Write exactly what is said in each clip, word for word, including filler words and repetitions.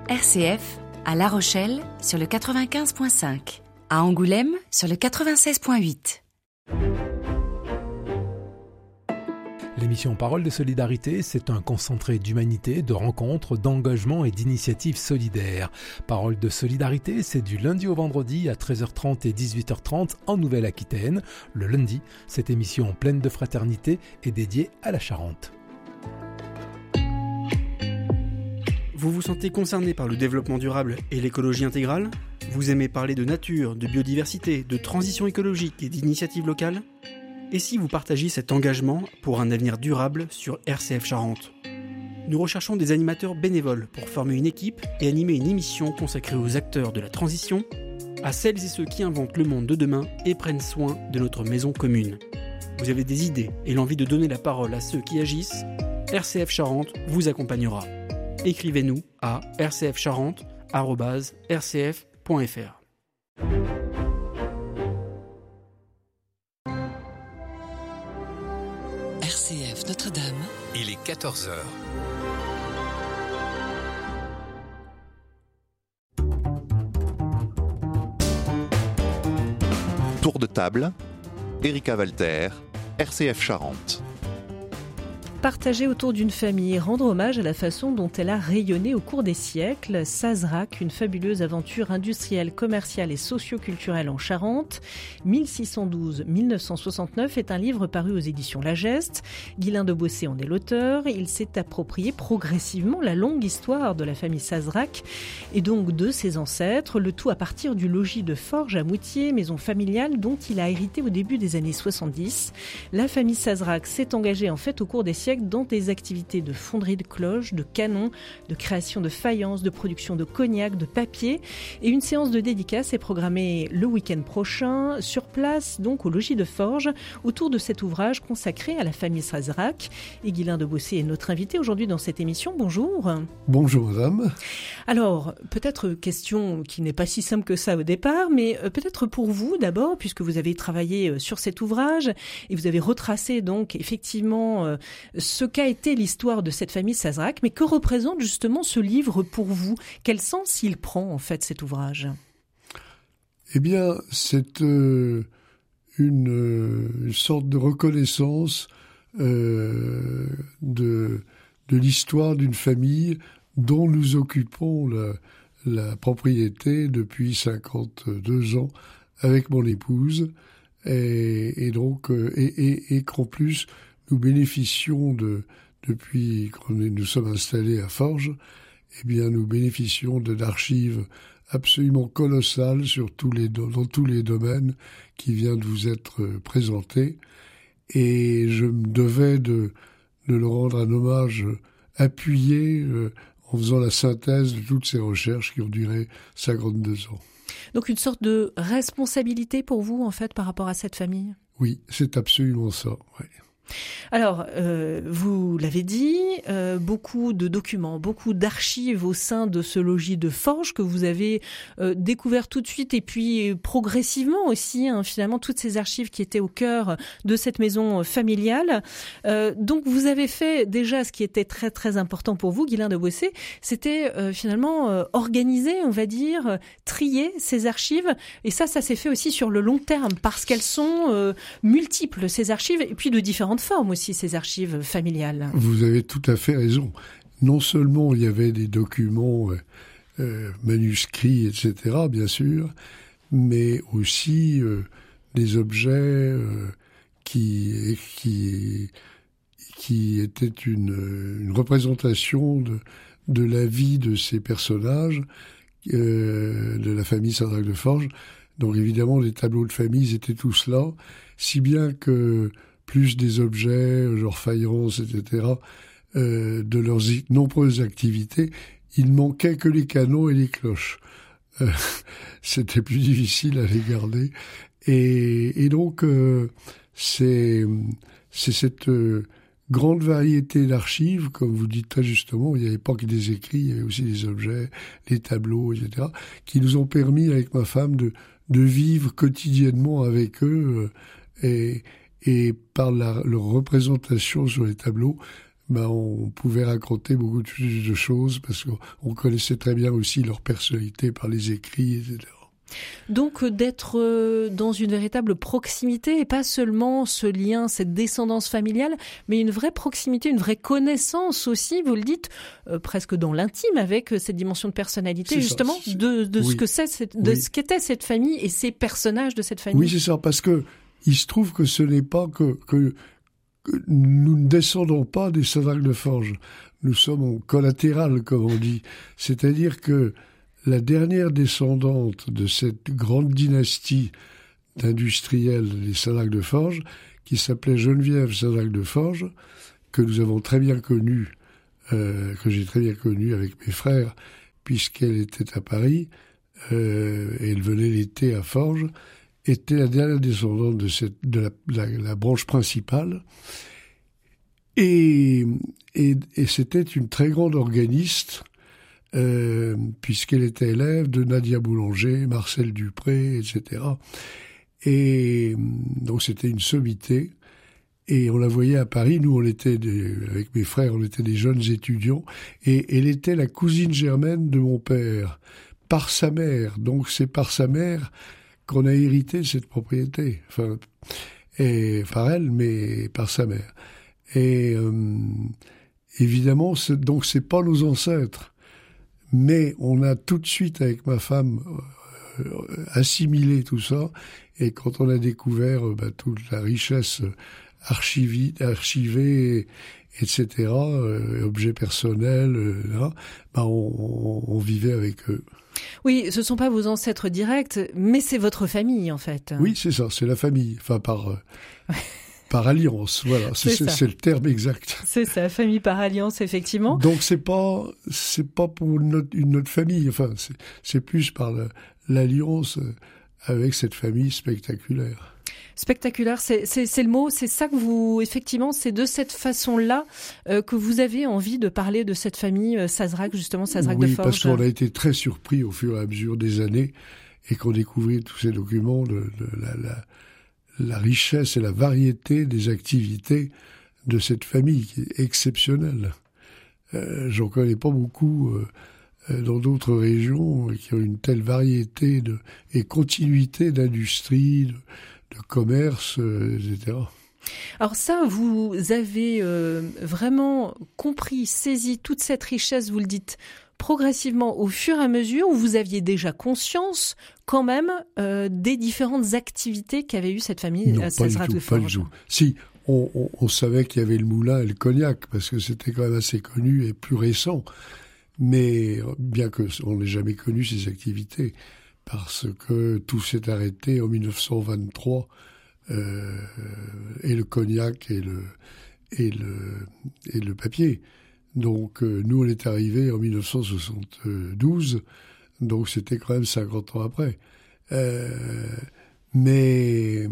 R C F, à La Rochelle, sur le quatre-vingt-quinze virgule cinq. À Angoulême, sur le quatre-vingt-seize virgule huit. L'émission Parole de solidarité, c'est un concentré d'humanité, de rencontres, d'engagement et d'initiatives solidaires. Parole de solidarité, c'est du lundi au vendredi à treize heures trente et dix-huit heures trente en Nouvelle-Aquitaine. Le lundi, cette émission pleine de fraternité est dédiée à la Charente. Vous vous sentez concerné par le développement durable et l'écologie intégrale ? Vous aimez parler de nature, de biodiversité, de transition écologique et d'initiatives locales ? Et si vous partagez cet engagement pour un avenir durable sur R C F Charente ? Nous recherchons des animateurs bénévoles pour former une équipe et animer une émission consacrée aux acteurs de la transition, à celles et ceux qui inventent le monde de demain et prennent soin de notre maison commune. Vous avez des idées et l'envie de donner la parole à ceux qui agissent ? R C F Charente vous accompagnera. Écrivez-nous à r c f charente arobase r c f point f r. R C F Notre-Dame. Il est quatorze heures. Tour de table, Erika Walter, R C F Charente. Partager autour d'une famille, rendre hommage à la façon dont elle a rayonné au cours des siècles. Sazerac, une fabuleuse aventure industrielle, commerciale et socio-culturelle en Charente. mille six cent douze à mille neuf cent soixante-neuf est un livre paru aux éditions La Geste. Guylain de Bossé en est l'auteur. Il s'est approprié progressivement la longue histoire de la famille Sazerac et donc de ses ancêtres, le tout à partir du logis de Forges à Moutier, maison familiale dont il a hérité au début des années soixante-dix. La famille Sazerac s'est engagée en fait au cours des siècles dans des activités de fonderie de cloches, de canons, de création de faïences, de production de cognac, de papier. Et une séance de dédicace est programmée le week-end prochain, sur place, donc au logis de Forges, autour de cet ouvrage consacré à la famille Sazerac. Et Guylain de Bossé est notre invité aujourd'hui dans cette émission. Bonjour. Bonjour madame. Alors, peut-être question qui n'est pas si simple que ça au départ, mais peut-être pour vous d'abord, puisque vous avez travaillé sur cet ouvrage et vous avez retracé donc effectivement euh, ce qu'a été l'histoire de cette famille Sazerac, mais que représente justement ce livre pour vous ? Quel sens il prend en fait cet ouvrage ? Eh bien, c'est euh, une, euh, une sorte de reconnaissance euh, de, de l'histoire d'une famille dont nous occupons la, la propriété depuis cinquante-deux ans avec mon épouse, et, et donc euh, et, et, et qu'en plus nous bénéficions de, depuis que nous sommes installés à Forges, eh bien, nous bénéficions de d'archives absolument colossales sur tous les, dans tous les domaines qui viennent de vous être présentés. Et je me devais de, de leur rendre un hommage appuyé euh, en faisant la synthèse de toutes ces recherches qui ont duré cinquante-deux ans. Donc une sorte de responsabilité pour vous, en fait, par rapport à cette famille ? Oui, c'est absolument ça, oui. Alors, euh, vous l'avez dit, euh, beaucoup de documents, beaucoup d'archives au sein de ce logis de Forges que vous avez euh, découvert tout de suite et puis progressivement aussi, hein, finalement, toutes ces archives qui étaient au cœur de cette maison familiale. Euh, donc, vous avez fait déjà ce qui était très, très important pour vous, Guylain de Bossé, c'était euh, finalement euh, organiser, on va dire, euh, trier ces archives. Et ça, ça s'est fait aussi sur le long terme parce qu'elles sont euh, multiples, ces archives, et puis de différentes forme aussi, ces archives familiales. Vous avez tout à fait raison. Non seulement il y avait des documents euh, euh, manuscrits, et cetera, bien sûr, mais aussi euh, des objets euh, qui, qui, qui étaient une, une représentation de, de la vie de ces personnages, euh, de la famille Sazerac de Forges. Donc évidemment, les tableaux de famille étaient tous là, si bien que plus des objets, genre faïences, et cetera, euh, de leurs nombreuses activités, il manquait que les canons et les cloches. Euh, c'était plus difficile à les garder. Et, et donc, euh, c'est, c'est cette euh, grande variété d'archives, comme vous dites très justement, il n'y avait pas que des écrits, il y avait aussi des objets, les tableaux, et cetera, qui nous ont permis, avec ma femme, de, de vivre quotidiennement avec eux, euh, et et par la, leur représentation sur les tableaux, ben on pouvait raconter beaucoup plus de choses parce qu'on connaissait très bien aussi leur personnalité par les écrits, et cetera. Donc d'être dans une véritable proximité et pas seulement ce lien, cette descendance familiale, mais une vraie proximité, une vraie connaissance aussi, vous le dites, euh, presque dans l'intime avec cette dimension de personnalité, c'est justement ça, de, de oui. ce que c'est, de oui. ce qu'était cette famille et ces personnages de cette famille. Oui, c'est ça, parce que il se trouve que ce n'est pas que, que, que nous ne descendons pas des Sadraque de Forges. Nous sommes en collatéral, comme on dit. C'est-à-dire que la dernière descendante de cette grande dynastie d'industriels des Sadraque de Forges, qui s'appelait Geneviève Sadraque de Forges, que nous avons très bien connue, euh, que j'ai très bien connue avec mes frères, puisqu'elle était à Paris, euh, et elle venait l'été à Forges, était la dernière descendante de, cette, de la, la, la branche principale. Et, et, et c'était une très grande organiste, Euh, puisqu'elle était élève de Nadia Boulanger, Marcel Dupré, et cetera. Et donc c'était une sommité, et on la voyait à Paris. Nous, on était des, avec mes frères, on était des jeunes étudiants, et elle était la cousine germaine de mon père, par sa mère. Donc c'est par sa mère qu'on a hérité cette propriété, enfin, et par elle, mais par sa mère. Et euh, évidemment, c'est, donc c'est pas nos ancêtres. Mais on a tout de suite, avec ma femme, euh, assimilé tout ça. Et quand on a découvert euh, bah, toute la richesse archivée, archivée et cetera, euh, objets personnels, euh, là, bah, on, on, on vivait avec eux. Oui, ce ne sont pas vos ancêtres directs, mais c'est votre famille, en fait. Oui, c'est ça, c'est la famille. Enfin, par... Euh, Par alliance, voilà, c'est, c'est, c'est le terme exact. C'est ça, famille par alliance, effectivement. Donc c'est pas, c'est pas pour notre, une autre famille, enfin, c'est, c'est plus par la, l'alliance avec cette famille spectaculaire. Spectaculaire, c'est, c'est, c'est le mot, c'est ça que vous, effectivement, c'est de cette façon-là euh, que vous avez envie de parler de cette famille euh, Sadraque, justement, Sadraque oui, de Forges. Oui, parce qu'on a été très surpris au fur et à mesure des années et qu'on découvrait tous ces documents, de, de la, la la richesse et la variété des activités de cette famille qui est exceptionnelle. Euh, j'en connais pas beaucoup euh, dans d'autres régions qui ont une telle variété de, et continuité d'industrie, de, de commerce, euh, et cetera. Alors ça, vous avez euh, vraiment compris, saisi toute cette richesse, vous le dites, progressivement au fur et à mesure, où vous aviez déjà conscience quand même euh, des différentes activités qu'avait eu cette famille non, à Sadraque de Forges. Pas du tout. Si, on, on, on savait qu'il y avait le moulin et le cognac, parce que c'était quand même assez connu et plus récent. Mais bien qu'on n'ait jamais connu ces activités, parce que tout s'est arrêté en dix-neuf cent vingt-trois, euh, et le cognac et le, et le, et le papier. Donc, euh, nous, on est arrivés en dix-neuf cent soixante-douze, donc c'était quand même cinquante ans après. Euh, mais,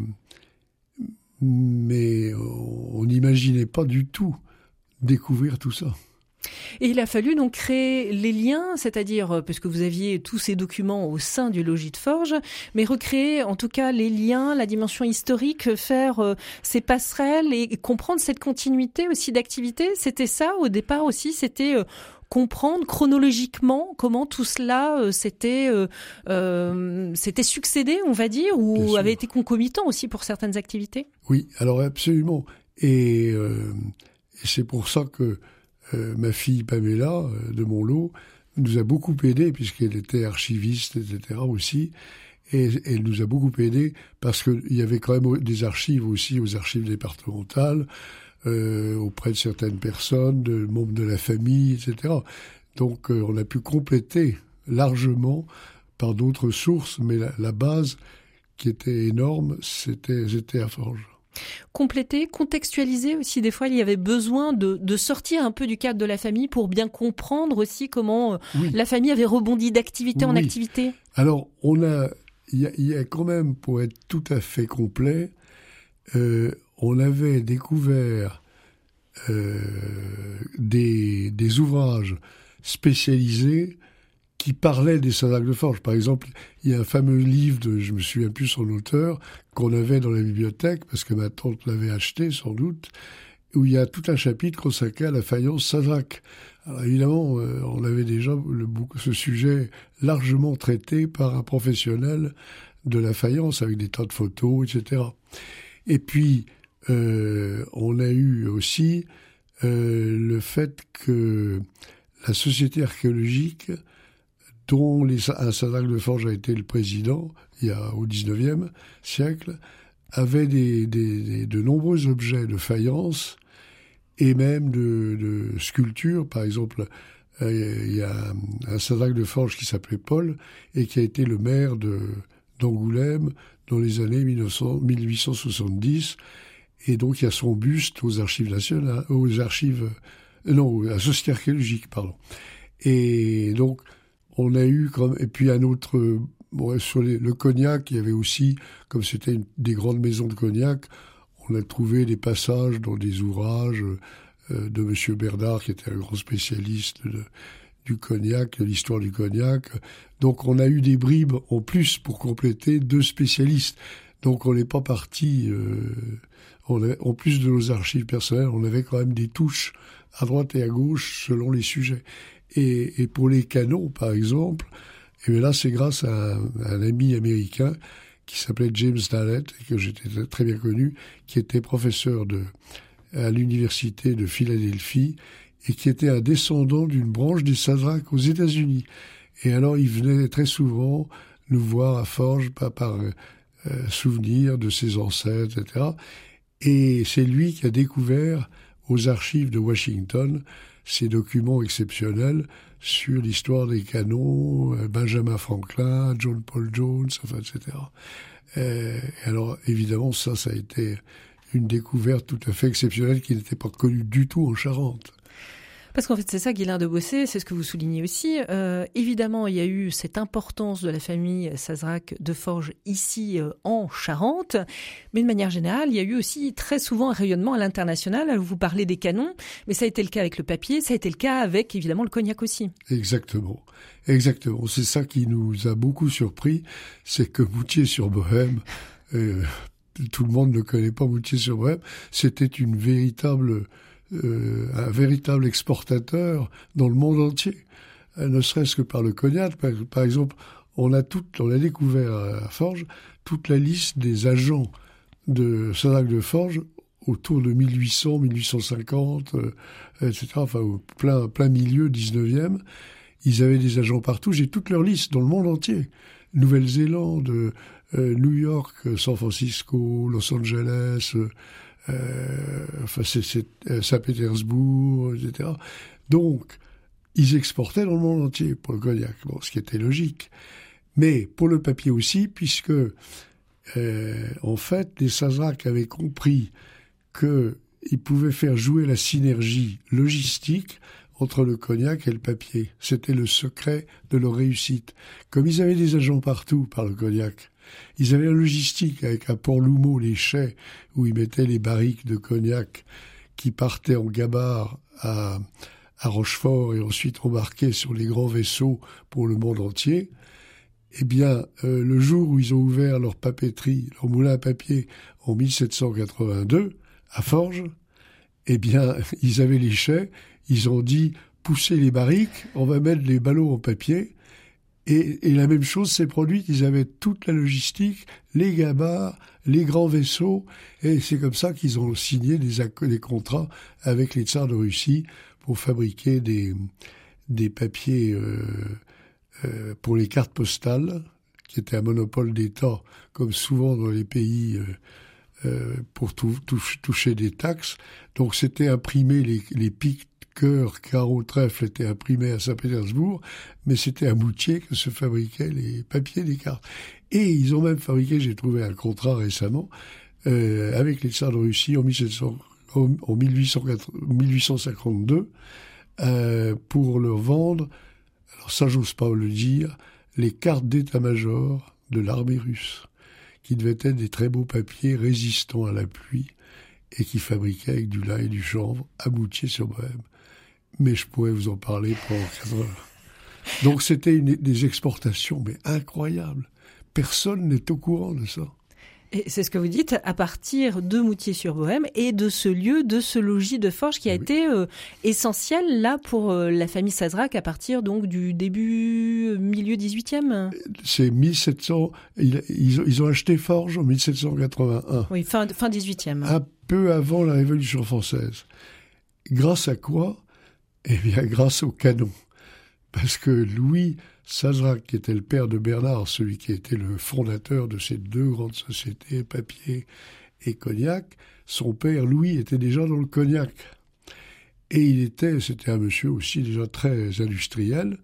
mais on n'imaginait pas du tout découvrir tout ça. Et il a fallu donc créer les liens, c'est-à-dire, puisque vous aviez tous ces documents au sein du logis de Forges, mais recréer en tout cas les liens, la dimension historique, faire euh, ces passerelles et, et comprendre cette continuité aussi d'activité. C'était ça au départ aussi, c'était euh, comprendre chronologiquement comment tout cela euh, s'était, euh, euh, s'était succédé, on va dire, ou avait été concomitant aussi pour certaines activités. Oui, alors absolument. Et, euh, et c'est pour ça que Euh, ma fille Pamela, euh, de mon lot, nous a beaucoup aidé, puisqu'elle était archiviste, et cetera aussi. Et elle nous a beaucoup aidé parce qu'il y avait quand même des archives aussi, aux archives départementales, euh, auprès de certaines personnes, de membres de la famille, et cetera. Donc euh, on a pu compléter largement par d'autres sources, mais la, la base qui était énorme, c'était, c'était à Forges. Compléter, contextualiser aussi. Des fois, il y avait besoin de, de sortir un peu du cadre de la famille pour bien comprendre aussi comment oui. la famille avait rebondi d'activité oui. en activité. Alors, on a, il y a, il y a quand même, pour être tout à fait complet, euh, on avait découvert euh, des, des ouvrages spécialisés qui parlaient des Sadraque de Forges. Par exemple, il y a un fameux livre de, je me souviens plus son auteur, qu'on avait dans la bibliothèque, parce que ma tante l'avait acheté, sans doute, où il y a tout un chapitre consacré à la faïence Sazerac. Alors évidemment, euh, on avait déjà le, ce sujet largement traité par un professionnel de la faïence, avec des tas de photos, et cetera. Et puis, euh, on a eu aussi euh, le fait que la Société archéologique, dont les, un Sazerac de Forges a été le président, il y a au dix-neuvième siècle, avait des, des, des, de nombreux objets de faïence et même de, de sculpture. Par exemple, euh, il y a un, un Sazerac de Forges qui s'appelait Paul et qui a été le maire de, d'Angoulême dans les années mille huit cent soixante-dix. Et donc, il y a son buste aux archives nationales, aux archives, euh, non, à la Société archéologique, pardon. Et donc, on a eu comme, et puis un autre, bon, sur les, le cognac, il y avait aussi, comme c'était une, des grandes maisons de cognac, on a trouvé des passages dans des ouvrages euh, de Monsieur Bernard, qui était un grand spécialiste de, du cognac, de l'histoire du cognac. Donc on a eu des bribes en plus pour compléter deux spécialistes. Donc on n'est pas parti, euh, on avait, en plus de nos archives personnelles, on avait quand même des touches à droite et à gauche selon les sujets. Et, et pour les canons, par exemple, et bien là c'est grâce à un, à un ami américain qui s'appelait James Dallett, et que j'étais très bien connu, qui était professeur de, à l'université de Philadelphie, et qui était un descendant d'une branche des Sazerac aux États-Unis. Et alors, il venait très souvent nous voir à Forges, pas par euh, souvenir de ses ancêtres, et cetera. Et c'est lui qui a découvert aux archives de Washington ces documents exceptionnels sur l'histoire des canons, euh, Benjamin Franklin, John Paul Jones, enfin, et cetera. Euh, et alors, évidemment, ça, ça a été une découverte tout à fait exceptionnelle qui n'était pas connue du tout en Charente. Parce qu'en fait, c'est ça, Guylain de Bossé, c'est ce que vous soulignez aussi. Euh, évidemment, il y a eu cette importance de la famille Sazerac de Forges ici euh, en Charente, mais de manière générale, il y a eu aussi très souvent un rayonnement à l'international. Vous parlez des canons, mais ça a été le cas avec le papier, ça a été le cas avec, évidemment, le cognac aussi. Exactement, exactement. C'est ça qui nous a beaucoup surpris, c'est que Moutier-sur-Bohême, euh, tout le monde ne connaît pas Moutier-sur-Bohême, c'était une véritable... Euh, un véritable exportateur dans le monde entier, euh, ne serait-ce que par le cognac. Par, par exemple, on a tout, on a découvert à Forges toute la liste des agents de Sazerac de Forges autour de mille huit cents, mille huit cent cinquante, euh, et cetera. Enfin, au plein, plein milieu dix-neuvième. Ils avaient des agents partout. J'ai toute leur liste dans le monde entier. Nouvelle-Zélande, euh, New York, San Francisco, Los Angeles, euh, Euh, enfin, c'est, c'est euh, Saint-Pétersbourg, et cetera. Donc, ils exportaient dans le monde entier pour le cognac, bon, ce qui était logique. Mais pour le papier aussi, puisque, euh, en fait, les Sazerac avaient compris qu'ils pouvaient faire jouer la synergie logistique entre le cognac et le papier. C'était le secret de leur réussite. Comme ils avaient des agents partout par le cognac, ils avaient la logistique avec un Port-Loumeau, les chais, où ils mettaient les barriques de cognac qui partaient en gabarre à, à Rochefort et ensuite embarquaient sur les grands vaisseaux pour le monde entier. Eh bien, euh, le jour où ils ont ouvert leur papeterie, leur moulin à papier, en mille sept cent quatre-vingt-deux, à Forges, eh bien, ils avaient les chais, ils ont dit « poussez les barriques, on va mettre les ballots en papier ». Et, et la même chose s'est produite, ils avaient toute la logistique, les gabarres, les grands vaisseaux, et c'est comme ça qu'ils ont signé des, acc- des contrats avec les tsars de Russie pour fabriquer des, des papiers euh, euh, pour les cartes postales, qui étaient un monopole d'État, comme souvent dans les pays euh, euh, pour tou- tou- toucher des taxes. Donc c'était imprimer les, les pics cœur, carreau, trèfle était imprimé à Saint-Pétersbourg, mais c'était à Moutier que se fabriquaient les papiers des cartes. Et ils ont même fabriqué, j'ai trouvé un contrat récemment, euh, avec les tsars de Russie en, mille sept cents, en mille huit cent cinquante-deux, euh, pour leur vendre, alors ça j'ose pas le dire, les cartes d'état-major de l'armée russe, qui devaient être des très beaux papiers résistants à la pluie, et qui fabriquaient avec du lin et du chanvre à Moutier-sur-Bohême. Mais je pourrais vous en parler pendant quatre heures. Donc c'était une, des exportations, mais incroyables. Personne n'est au courant de ça. Et c'est ce que vous dites, à partir de Moutier-sur-Bohême et de ce lieu, de ce logis de forge qui a oui. été euh, essentiel là pour euh, la famille Sazerac à partir donc du début, milieu dix-huitième. C'est mille sept cents, ils, ils, ont, ils ont acheté Forges en mille sept cent quatre-vingt-un. Oui, fin, fin dix-huitième. Un peu avant la Révolution française. Grâce à quoi ? Eh bien, grâce au canon. Parce que Louis Sazerac, qui était le père de Bernard, celui qui était le fondateur de ces deux grandes sociétés, papier et cognac, son père Louis était déjà dans le cognac. Et il était, c'était un monsieur aussi déjà très industriel,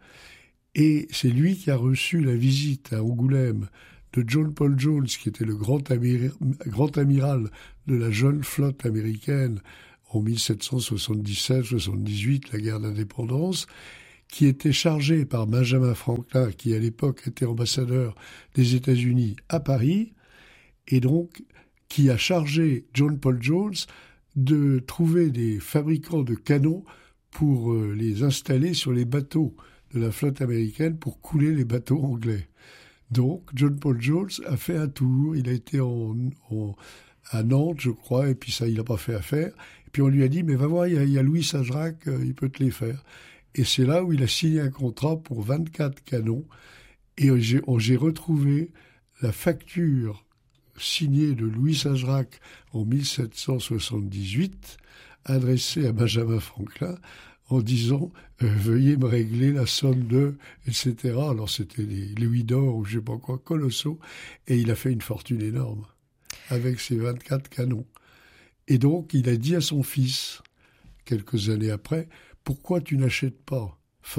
et c'est lui qui a reçu la visite à Angoulême de John Paul Jones, qui était le grand, amir- grand amiral de la jeune flotte américaine en mille sept cent soixante-dix-sept soixante-dix-huit, la guerre d'indépendance, qui était chargé par Benjamin Franklin, qui à l'époque était ambassadeur des États-Unis à Paris, et donc qui a chargé John Paul Jones de trouver des fabricants de canons pour euh, les installer sur les bateaux de la flotte américaine pour couler les bateaux anglais. Donc John Paul Jones a fait un tour, il a été en, en, à Nantes, je crois, et puis ça, il n'a pas fait affaire. Et puis on lui a dit, mais va voir, il y a, il y a Louis Sazerac, euh, il peut te les faire. Et c'est là où il a signé un contrat pour vingt-quatre canons. Et j'ai, j'ai retrouvé la facture signée de Louis Sazerac en mille sept cent soixante-dix-huit, adressée à Benjamin Franklin, en disant euh, « Veuillez me régler la somme de... » et cetera. Alors c'était les louis d'or ou je sais pas quoi, colossaux. Et il a fait une fortune énorme avec ses vingt-quatre canons. Et donc il a dit à son fils, quelques années après, « Pourquoi tu n'achètes pas Forges ?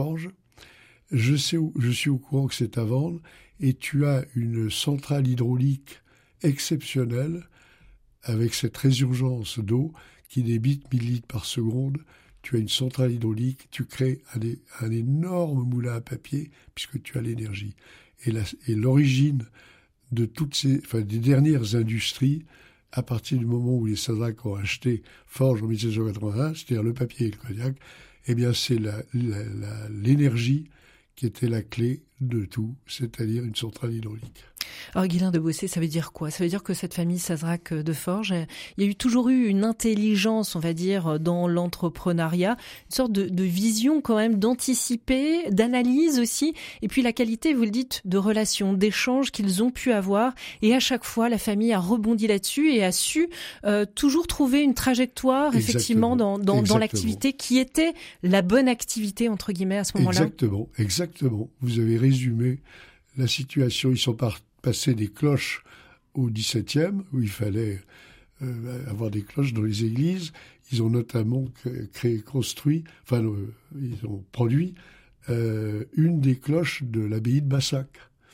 Je sais où, je suis au courant que c'est à vendre et tu as une centrale hydraulique exceptionnelle avec cette résurgence d'eau qui débite mille litres par seconde. Tu as une centrale hydraulique, tu crées un, un énorme moulin à papier puisque tu as l'énergie. Et, la, et l'origine de toutes ces, enfin, des dernières industries, à partir du moment où les Sazerac ont acheté Forges en mille sept cent quatre-vingt-un, c'est-à-dire le papier et le cognac, eh bien c'est la, la, la, l'énergie qui était la clé de tout, c'est-à-dire une centrale hydraulique. Alors Guylain de Bossé, ça veut dire quoi ? Ça veut dire que cette famille Sazerac de Forges, il y a eu toujours eu une intelligence, on va dire, dans l'entrepreneuriat, une sorte de, de vision quand même, d'anticiper, d'analyse aussi, et puis la qualité, vous le dites, de relations, d'échanges qu'ils ont pu avoir, et à chaque fois, la famille a rebondi là-dessus et a su euh, toujours trouver une trajectoire, Exactement. effectivement, dans, dans, dans l'activité qui était la bonne activité, entre guillemets, à ce moment-là. Exactement, exactement. Vous avez résumé la situation. Ils sont partis passer des cloches au dix-septième, où il fallait euh, avoir des cloches dans les églises. Ils ont notamment créé, construit, enfin, euh, ils ont produit euh, une des cloches de l'abbaye de Bassac.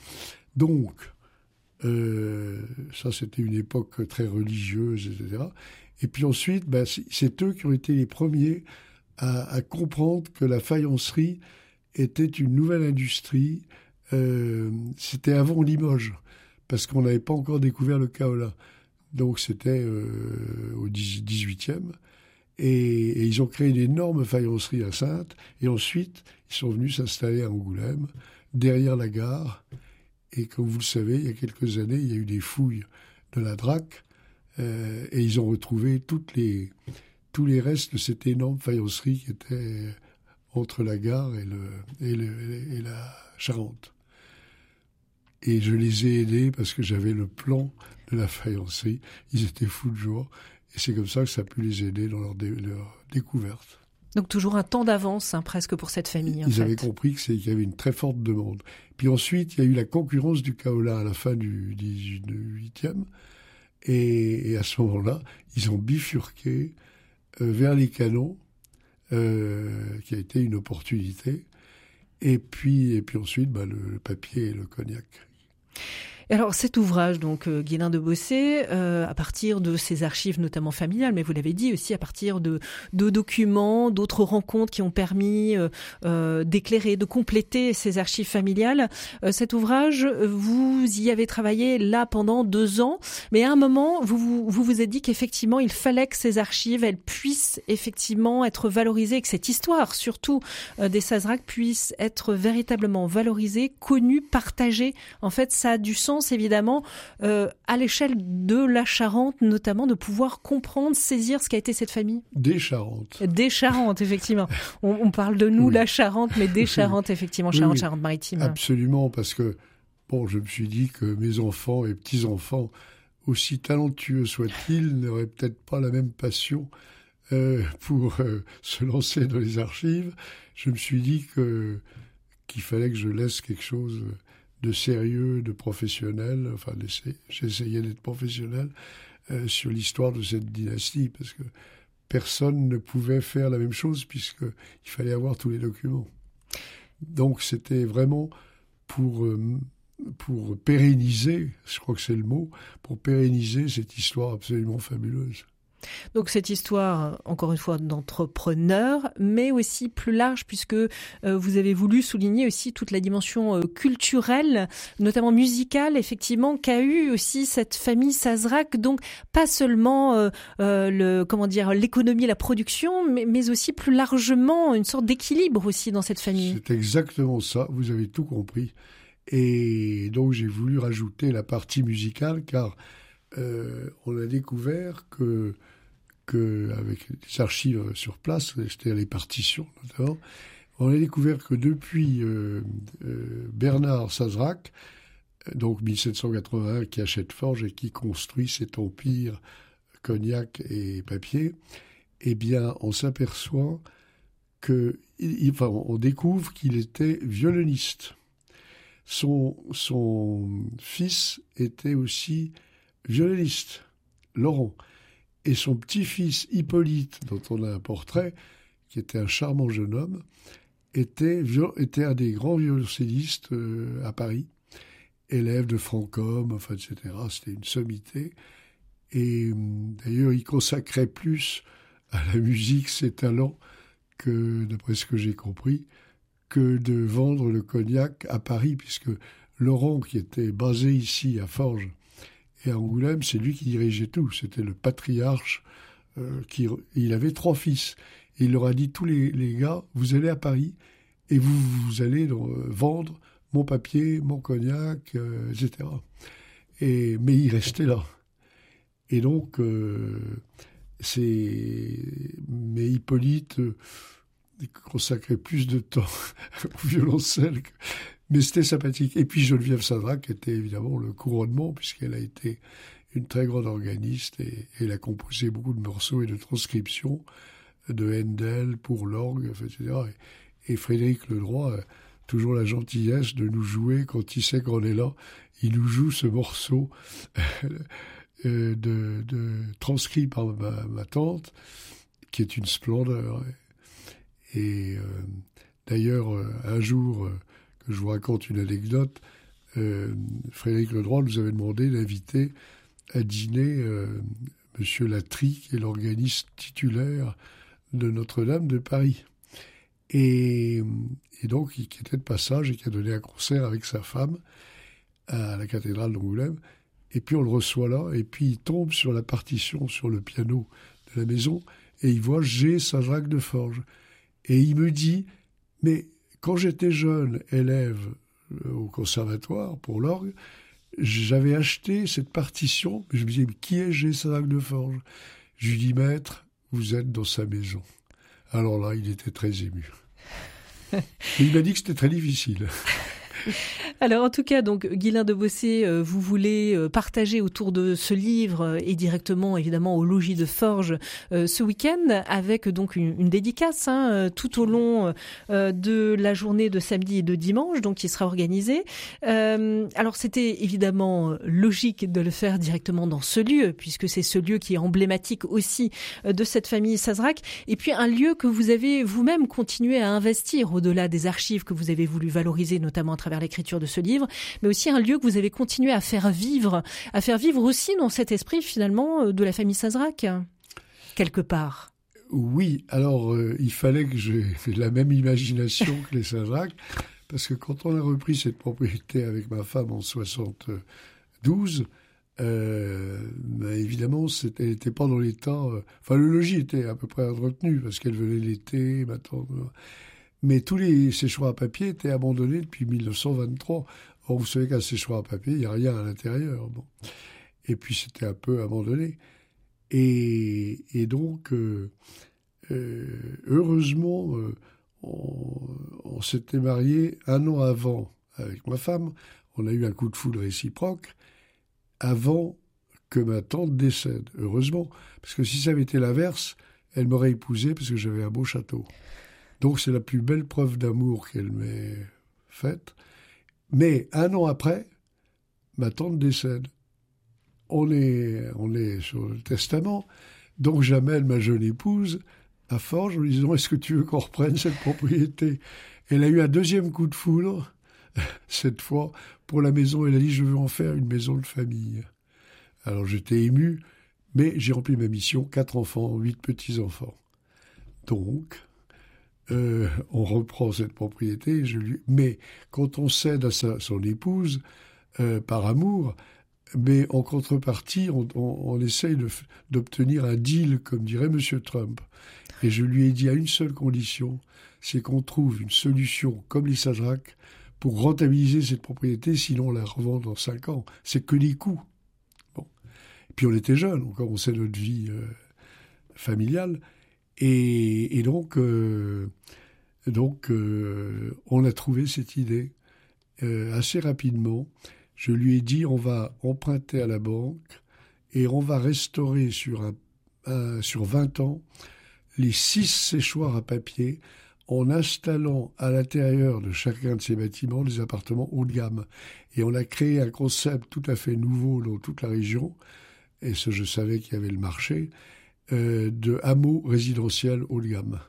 Donc, euh, ça, c'était une époque très religieuse, et cetera. Et puis ensuite, ben, c'est, c'est eux qui ont été les premiers à, à comprendre que la faïencerie était une nouvelle industrie. Euh, c'était avant Limoges, parce qu'on n'avait pas encore découvert le kaolin. Donc c'était euh, au dix-huitième. Et, et ils ont créé une énorme faïencerie à Saintes. Et ensuite, ils sont venus s'installer à Angoulême, derrière la gare. Et comme vous le savez, il y a quelques années, il y a eu des fouilles de la Drac. Euh, et ils ont retrouvé toutes les, tous les restes de cette énorme faïencerie qui était entre la gare et, le, et, le, et la Charente. Et je les ai aidés parce que j'avais le plan de la faïencerie. Ils étaient fous de joie. Et c'est comme ça que ça a pu les aider dans leur, dé- leur découverte. Donc toujours un temps d'avance, hein, presque pour cette famille. Ils en avaient fait. compris que c'est, qu'il y avait une très forte demande. Puis ensuite, il y a eu la concurrence du kaolin à la fin du dix-huitième. Et, et à ce moment-là, ils ont bifurqué euh, vers les canons, euh, qui a été une opportunité. Et puis, et puis ensuite, bah, le, le papier et le cognac. Alors cet ouvrage, donc euh, Guylain de Bossé, euh, à partir de ses archives notamment familiales, mais vous l'avez dit aussi à partir de, de documents, d'autres rencontres qui ont permis euh, euh, d'éclairer, de compléter ces archives familiales. Euh, cet ouvrage, vous y avez travaillé là pendant deux ans, mais à un moment, vous vous vous, vous êtes dit qu'effectivement, il fallait que ces archives, elles puissent effectivement être valorisées, que cette histoire, surtout euh, des Sazerac, puisse être véritablement valorisée, connue, partagée. En fait, ça a du sens l'importance évidemment euh, à l'échelle de la Charente notamment de pouvoir comprendre, saisir ce qu'a été cette famille. Des Charentes. Des Charentes, effectivement. On, on parle de nous, oui. La Charente, mais des Charentes, effectivement, Charente, oui, Charente-Maritime. Absolument, parce que bon, je me suis dit que mes enfants et petits-enfants, aussi talentueux soient-ils, n'auraient peut-être pas la même passion euh, pour euh, se lancer dans les archives. Je me suis dit que qu'il fallait que je laisse quelque chose de sérieux, de professionnel, enfin j'essayais d'être professionnel euh, sur l'histoire de cette dynastie, parce que personne ne pouvait faire la même chose, puisqu'il fallait avoir tous les documents. Donc c'était vraiment pour, euh, pour pérenniser, je crois que c'est le mot, pour pérenniser cette histoire absolument fabuleuse. Donc cette histoire, encore une fois, d'entrepreneur, mais aussi plus large, puisque euh, vous avez voulu souligner aussi toute la dimension euh, culturelle, notamment musicale, effectivement, qu'a eu aussi cette famille Sazerac. Donc pas seulement euh, euh, le, comment dire, l'économie, la production, mais, mais aussi plus largement une sorte d'équilibre aussi dans cette famille. C'est exactement ça, vous avez tout compris. Et donc j'ai voulu rajouter la partie musicale, car euh, on a découvert que que avec les archives sur place, c'était les partitions notamment, on a découvert que depuis euh, euh, Bernard Sazerac, donc mille sept cent quatre-vingt-un, qui achète Forges et qui construit cet empire cognac et papier, eh bien, on s'aperçoit que, il, enfin, on découvre qu'il était violoniste. Son, son fils était aussi violoniste, Laurent. Et son petit-fils Hippolyte, dont on a un portrait, qui était un charmant jeune homme, était, était un des grands violoncellistes euh, à Paris, élève de Francôme, enfin, et cetera. C'était une sommité. Et d'ailleurs, il consacrait plus à la musique ses talents que, d'après ce que j'ai compris, que de vendre le cognac à Paris, puisque Laurent, qui était basé ici à Forges, et à Angoulême, c'est lui qui dirigeait tout. C'était le patriarche. Euh, qui, il avait trois fils. Et il leur a dit, tous les, les gars, vous allez à Paris et vous, vous allez donc, euh, vendre mon papier, mon cognac, euh, et cetera. Et, mais il restait là. Et donc, euh, c'est... Mais Hippolyte euh, consacrait plus de temps au violoncelle que... Mais c'était sympathique. Et puis Geneviève Sazerac était évidemment le couronnement, puisqu'elle a été une très grande organiste et, et elle a composé beaucoup de morceaux et de transcriptions de Handel pour l'orgue, et cetera. Et, et Frédéric Ledroit a toujours la gentillesse de nous jouer, quand il sait qu'on est là, il nous joue ce morceau de, de, transcrit par ma, ma tante, qui est une splendeur. Et euh, d'ailleurs, un jour... je vous raconte une anecdote, euh, Frédéric Ledroit nous avait demandé d'inviter à dîner euh, M. Latry, qui est l'organiste titulaire de Notre-Dame de Paris. Et, et donc, qui était de passage et qui a donné un concert avec sa femme à la cathédrale d'Angoulême. Et puis on le reçoit là, et puis il tombe sur la partition, sur le piano de la maison, et il voit G. Sazerac de Forges. Et il me dit, mais... quand j'étais jeune élève au conservatoire pour l'orgue, j'avais acheté cette partition. Je me disais, mais qui est G. Sazerac de Forges ? Je lui dis, maître, vous êtes dans sa maison. Alors là, il était très ému. Et il m'a dit que c'était très difficile. Alors en tout cas, donc Guylain de Bossé, euh, vous voulez euh, partager autour de ce livre euh, et directement évidemment au logis de Forges euh, ce week-end avec donc une, une dédicace hein, euh, tout au long euh, de la journée de samedi et de dimanche, donc qui sera organisée. Euh, alors c'était évidemment logique de le faire directement dans ce lieu puisque c'est ce lieu qui est emblématique aussi euh, de cette famille Sazerac et puis un lieu que vous avez vous-même continué à investir au-delà des archives que vous avez voulu valoriser notamment à travers vers l'écriture de ce livre, mais aussi un lieu que vous avez continué à faire vivre, à faire vivre aussi dans cet esprit finalement de la famille Sazerac, quelque part. Oui, alors euh, il fallait que j'ai la même imagination que les Sazerac, parce que quand on a repris cette propriété avec ma femme en soixante-douze, euh, bah, évidemment, c'était, elle n'était pas dans l'état... Euh, enfin, le logis était à peu près entretenu, parce qu'elle venait l'été, maintenant... Mais tous les séchoirs à papier étaient abandonnés depuis mille neuf cent vingt-trois. Or, vous savez qu'un séchoir à papier, il n'y a rien à l'intérieur. Bon. Et puis, c'était un peu abandonné. Et, et donc, euh, euh, heureusement, euh, on, on s'était mariés un an avant avec ma femme. On a eu un coup de foudre réciproque avant que ma tante décède, heureusement. Parce que si ça avait été l'inverse, elle m'aurait épousé parce que j'avais un beau château. Donc c'est la plus belle preuve d'amour qu'elle m'ait faite. Mais un an après, ma tante décède. On est, on est sur le testament. Donc j'amène ma jeune épouse à Forges en lui disant « Est-ce que tu veux qu'on reprenne cette propriété ?» Elle a eu un deuxième coup de foudre, cette fois, pour la maison. Elle a dit « Je veux en faire une maison de famille ». Alors j'étais ému, mais j'ai rempli ma mission, quatre enfants, huit petits-enfants. Donc, euh, on reprend cette propriété, je lui... mais quand on cède à sa, son épouse, euh, par amour, mais en contrepartie, on, on, on essaye de, d'obtenir un deal, comme dirait M. Trump. Et je lui ai dit à une seule condition, c'est qu'on trouve une solution comme les Sazerac pour rentabiliser cette propriété, sinon on la revend dans cinq ans. C'est que des coûts. Puis on était jeunes, on commençait notre vie euh, familiale. Et, et donc, euh, donc euh, on a trouvé cette idée euh, assez rapidement. Je lui ai dit, on va emprunter à la banque et on va restaurer sur, un, un, sur vingt ans les six séchoirs à papier en installant à l'intérieur de chacun de ces bâtiments des appartements haut de gamme. Et on a créé un concept tout à fait nouveau dans toute la région, et ce je savais qu'il y avait le marché, euh, de hameaux résidentiels haut de gamme.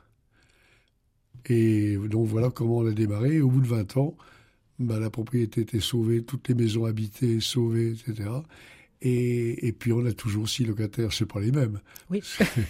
Et donc voilà comment on a démarré. Et au bout de vingt ans, bah, la propriété était sauvée, toutes les maisons habitées sauvées, et cetera. Et, et puis on a toujours six locataires, c'est pas les mêmes. Oui.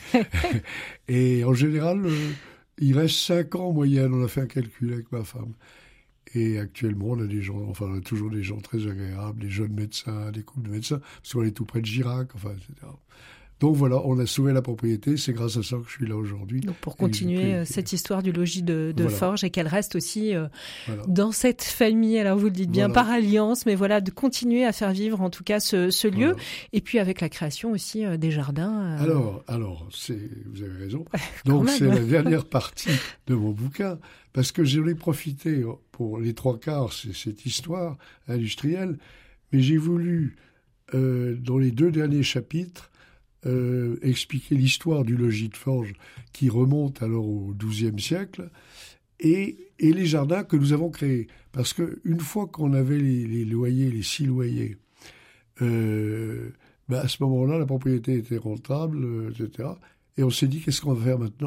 Et en général, euh, il reste cinq ans en moyenne, on a fait un calcul avec ma femme. Et actuellement, on a des gens, enfin, on a toujours des gens très agréables, des jeunes médecins, des couples de médecins, parce qu'on est tout près de Girac, enfin, et cetera. Donc voilà, on a sauvé la propriété, c'est grâce à ça que je suis là aujourd'hui. Donc pour continuer euh, cette histoire du logis de, de voilà. Forges et qu'elle reste aussi euh, voilà. dans cette famille, alors vous le dites bien, voilà. par alliance, mais voilà, de continuer à faire vivre en tout cas ce, ce lieu, voilà. et puis avec la création aussi euh, des jardins. Euh... Alors, alors c'est, vous avez raison. Donc c'est la dernière partie de mon bouquin, parce que j'en ai profité pour les trois quarts, c'est cette histoire industrielle, mais j'ai voulu, euh, dans les deux derniers chapitres, Euh, expliquer l'histoire du logis de Forges qui remonte alors au douzième siècle et, et les jardins que nous avons créés. Parce qu'une fois qu'on avait les, les loyers, les six loyers, euh, ben à ce moment-là, la propriété était rentable, euh, et cetera. Et on s'est dit, qu'est-ce qu'on va faire maintenant ?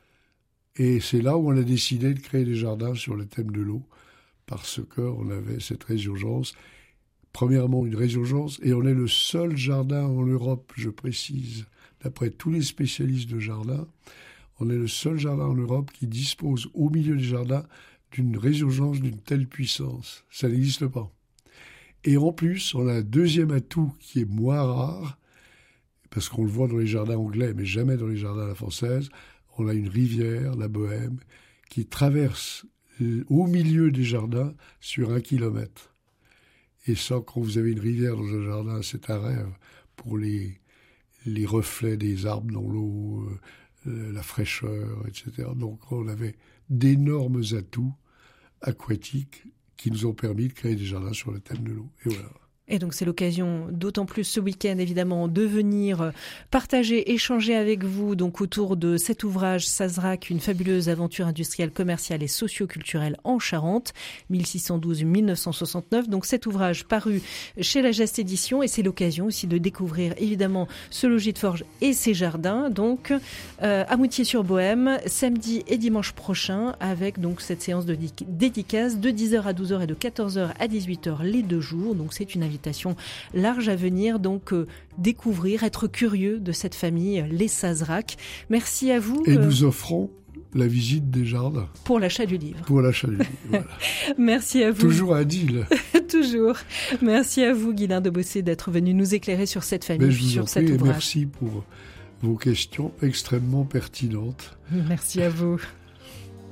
Et c'est là où on a décidé de créer des jardins sur le thème de l'eau, parce qu'on avait cette résurgence. Premièrement, une résurgence, et on est le seul jardin en Europe, je précise, d'après tous les spécialistes de jardin, on est le seul jardin en Europe qui dispose au milieu des jardins d'une résurgence d'une telle puissance. Ça n'existe pas. Et en plus, on a un deuxième atout qui est moins rare, parce qu'on le voit dans les jardins anglais, mais jamais dans les jardins à la française. On a une rivière, la Bohème, qui traverse au milieu des jardins sur un kilomètre. Et ça, quand vous avez une rivière dans un jardin, c'est un rêve pour les, les reflets des arbres dans l'eau, euh, la fraîcheur, et cetera. Donc on avait d'énormes atouts aquatiques qui nous ont permis de créer des jardins sur le thème de l'eau. Et voilà. Et donc c'est l'occasion, d'autant plus ce week-end évidemment, de venir partager, échanger avec vous donc autour de cet ouvrage Sazerac, une fabuleuse aventure industrielle, commerciale et socio-culturelle en Charente, mille six cent douze à mille neuf cent soixante-neuf. Donc cet ouvrage paru chez la Geste Édition, et c'est l'occasion aussi de découvrir évidemment ce logis de Forges et ses jardins. Donc euh, à Moutier-sur-Bohème, samedi et dimanche prochain, avec donc cette séance de dédicace de dix heures à douze heures et de quatorze heures à dix-huit heures les deux jours. Donc c'est une invitation large à venir, donc euh, découvrir, être curieux de cette famille, les Sazerac. Merci à vous. Et euh, nous offrons la visite des jardins. Pour l'achat du livre. Pour l'achat du livre, voilà. Merci à vous. Toujours un deal. Toujours. Merci à vous, Guylain de Bossé, d'être venu nous éclairer sur cette famille, je vous sur en cet prie, ouvrage. Merci pour vos questions extrêmement pertinentes. Merci à vous.